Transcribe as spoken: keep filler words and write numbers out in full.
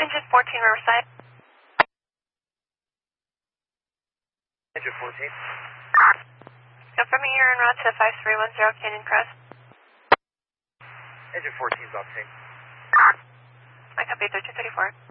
Engine fourteen, Riverside. Engine fourteen. Confirming you're en route to five three one zero Canyon Crest. Engine fourteen is obtained. I copy thirty-two thirty-four.